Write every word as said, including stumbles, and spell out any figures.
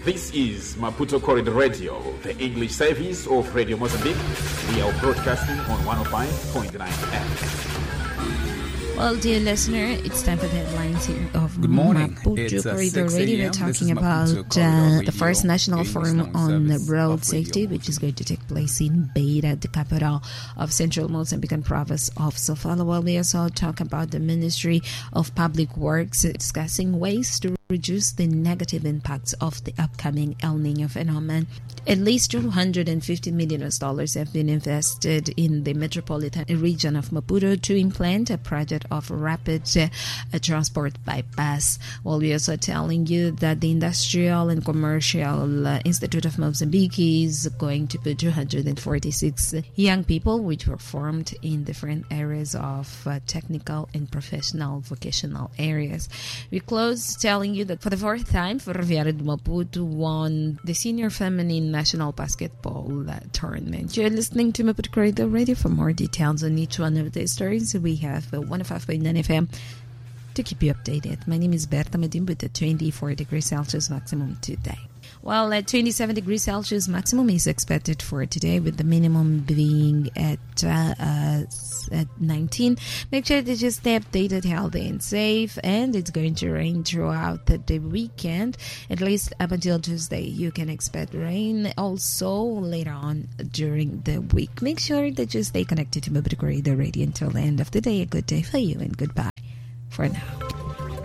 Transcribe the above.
This is Maputo Corridor Radio, the English service of Radio Mozambique. We are broadcasting on one oh five point nine F M. Well, dear listener, it's time for the headlines here of Good morning. Maputo It's, uh, Corridor six Radio. We're a.m. This talking is about Maputo Corridor uh, the Radio, first National English Forum language on service road of safety, Radio which is going to take place in Beira, the capital of Central Mozambican province of Sofala. Well, we also talk about the Ministry of Public Works discussing ways to reduce the negative impacts of the upcoming El Niño phenomenon. At least two hundred fifty million dollars have been invested in the metropolitan region of Maputo to implement a project of rapid uh, transport bypass. Well, we are also telling you that the Industrial and Commercial uh, Institute of Mozambique is going to put two hundred forty-six young people which were formed in different areas of uh, technical and professional vocational areas. We close telling you that for the fourth time, Ferroviária de Maputo won the Senior Feminine National Basketball uh, Tournament. You're listening to Maputo Corridor Radio. For more details on each one of these stories, we have uh, one oh five point nine F M to keep you updated. My name is Berta Medin with the twenty-four degrees Celsius maximum today. Well, at twenty-seven degrees Celsius maximum is expected for today, with the minimum being at uh, uh, at nineteen. Make sure to just stay updated, healthy and safe, and it's going to rain throughout the, the weekend, at least up until Tuesday. You can expect rain also later on during the week. Make sure that you stay connected to Maputo Corridor Radio until the end of the day. A good day for you and goodbye for now.